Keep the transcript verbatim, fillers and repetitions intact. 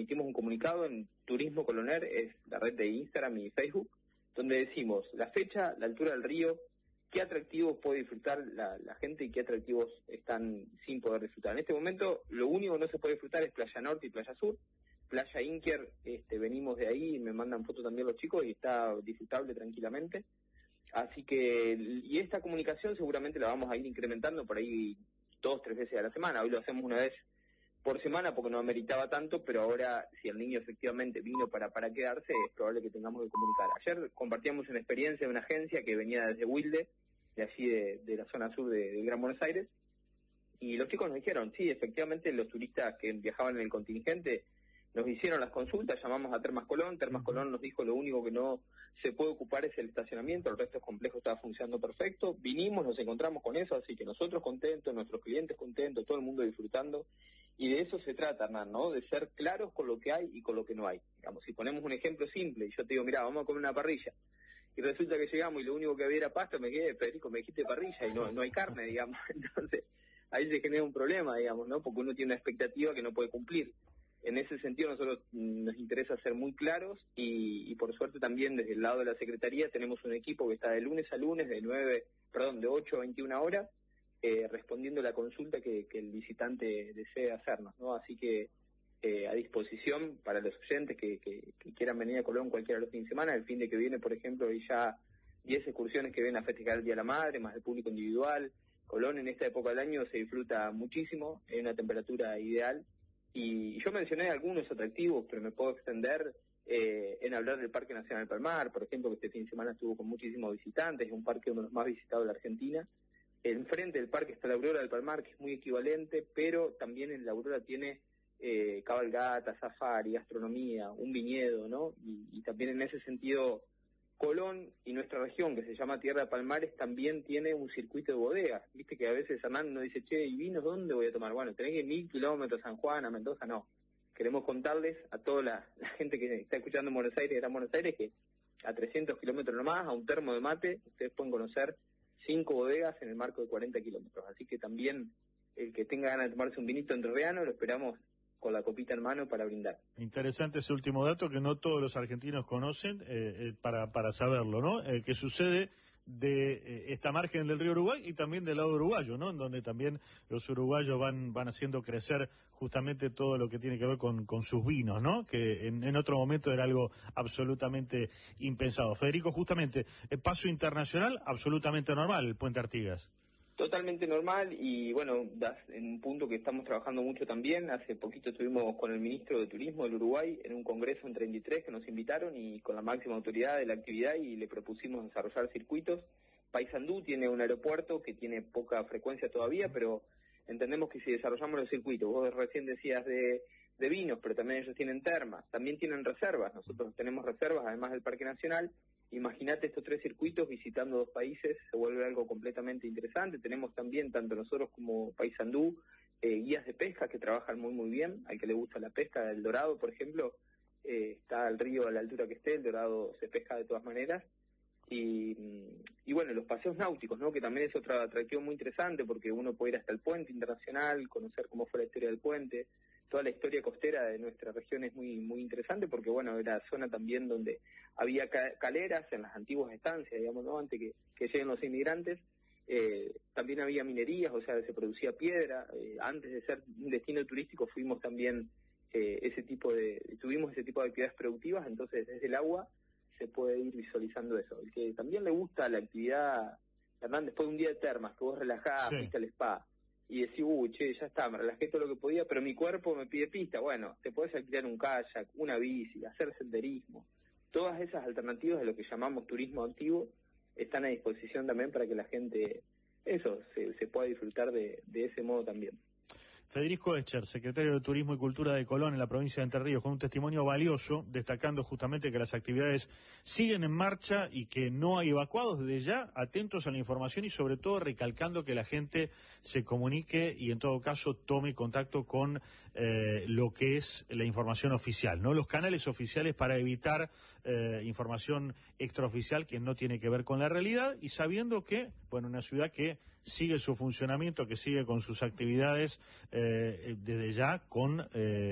emitimos un comunicado en Turismo Coloner, es la red de Instagram y Facebook, donde decimos la fecha, la altura del río, qué atractivos puede disfrutar la, la gente y qué atractivos están sin poder disfrutar. En este momento, lo único que no se puede disfrutar es Playa Norte y Playa Sur. Playa Inquier, este, venimos de ahí, me mandan fotos también los chicos y está disfrutable tranquilamente. Así que, y esta comunicación seguramente la vamos a ir incrementando por ahí dos, tres veces a la semana. Hoy lo hacemos una vez por semana porque no ameritaba tanto, pero ahora si el niño efectivamente vino para, para quedarse, es probable que tengamos que comunicar. Ayer compartíamos una experiencia de una agencia que venía desde Wilde, de allí de, de la zona sur de, de Gran Buenos Aires, y los chicos nos dijeron, sí, efectivamente los turistas que viajaban en el contingente nos hicieron las consultas, llamamos a Termas Colón, Termas Colón nos dijo lo único que no se puede ocupar es el estacionamiento, el resto del complejo estaba funcionando perfecto, vinimos, nos encontramos con eso, así que nosotros contentos, nuestros clientes contentos, todo el mundo disfrutando, y de eso se trata, Hernán, ¿no? De ser claros con lo que hay y con lo que no hay. Digamos, si ponemos un ejemplo simple, y yo te digo, mira, vamos a comer una parrilla, y resulta que llegamos y lo único que había era pasto, me quedé, Federico, me dijiste parrilla, y no, no hay carne, digamos, entonces ahí se genera un problema, digamos, ¿no? Porque uno tiene una expectativa que no puede cumplir. En ese sentido nosotros nos interesa ser muy claros y, y por suerte también desde el lado de la Secretaría tenemos un equipo que está de lunes a lunes, de nueve, perdón, de ocho a veintiuna horas, eh, respondiendo la consulta que, que el visitante desee hacernos, ¿no? Así que eh, a disposición para los oyentes que, que, que quieran venir a Colón cualquiera de los fines de semana. El fin de que viene, por ejemplo, hay ya diez excursiones que vienen a festejar el Día de la Madre, más el público individual. Colón en esta época del año se disfruta muchísimo, en una temperatura ideal. Y yo mencioné algunos atractivos, pero me puedo extender eh, en hablar del Parque Nacional Palmar, por ejemplo, que este fin de semana estuvo con muchísimos visitantes, es un parque uno de los más visitados de la Argentina. Enfrente del parque está la Aurora del Palmar, que es muy equivalente, pero también en la Aurora tiene eh, cabalgata, safari, gastronomía, un viñedo, ¿no? Y, y también en ese sentido, Colón y nuestra región, que se llama Tierra de Palmares, también tiene un circuito de bodegas. Viste que a veces Hernán nos dice, che, ¿y vinos dónde voy a tomar? Bueno, tenés que ir mil kilómetros a San Juan, a Mendoza, no. Queremos contarles a toda la, la gente que está escuchando en Buenos Aires, Gran Buenos Aires, que a trescientos kilómetros nomás, a un termo de mate, ustedes pueden conocer cinco bodegas en el marco de cuarenta kilómetros. Así que también el que tenga ganas de tomarse un vinito entrerriano, lo esperamos con la copita en mano para brindar. Interesante ese último dato que no todos los argentinos conocen, eh, eh, para, para saberlo, ¿no? Eh, que sucede de eh, esta margen del río Uruguay y también del lado uruguayo, ¿no? En donde también los uruguayos van van haciendo crecer justamente todo lo que tiene que ver con, con sus vinos, ¿no? Que en, en otro momento era algo absolutamente impensado. Federico, justamente, el paso internacional absolutamente normal, el Puente Artigas. Totalmente normal y bueno, en un punto que estamos trabajando mucho también. Hace poquito estuvimos con el ministro de Turismo del Uruguay en un congreso en treinta y tres que nos invitaron y con la máxima autoridad de la actividad y le propusimos desarrollar circuitos. Paysandú tiene un aeropuerto que tiene poca frecuencia todavía, pero entendemos que si desarrollamos los circuitos, vos recién decías de, de vinos, pero también ellos tienen termas, también tienen reservas, nosotros tenemos reservas además del Parque Nacional. Imagínate estos tres circuitos visitando dos países, se vuelve algo completamente interesante. Tenemos también, tanto nosotros como Paysandú, eh, guías de pesca que trabajan muy muy bien. Al que le gusta la pesca, el dorado, por ejemplo, eh, está el río a la altura que esté, el dorado se pesca de todas maneras. Y, y bueno, los paseos náuticos, ¿no? Que también es otra atracción muy interesante porque uno puede ir hasta el puente internacional, conocer cómo fue la historia del puente. Toda la historia costera de nuestra región es muy muy interesante porque, bueno, era zona también donde había ca caleras en las antiguas estancias, digamos, ¿no? Antes que, que lleguen los inmigrantes. Eh, también había minerías, o sea, se producía piedra. Eh, antes de ser un destino turístico fuimos también eh, ese tipo de, tuvimos ese tipo de actividades productivas, entonces desde el agua se puede ir visualizando eso. El que también le gusta la actividad, Hernán, después de un día de termas, que vos relajás, sí, fuiste al spa, y decís, uy, che, ya está, me relajé todo lo que podía, pero mi cuerpo me pide pista. Bueno, te podés alquilar un kayak, una bici, hacer senderismo. Todas esas alternativas de lo que llamamos turismo activo están a disposición también para que la gente, eso, se, se pueda disfrutar de, de ese modo también. Federico Escher, secretario de Turismo y Cultura de Colón en la provincia de Entre Ríos, con un testimonio valioso, destacando justamente que las actividades siguen en marcha y que no hay evacuados desde ya, atentos a la información y sobre todo recalcando que la gente se comunique y en todo caso tome contacto con eh, lo que es la información oficial, ¿no? Los canales oficiales para evitar eh, información extraoficial que no tiene que ver con la realidad y sabiendo que, bueno, una ciudad que sigue su funcionamiento, que sigue con sus actividades, eh, desde ya con... Eh,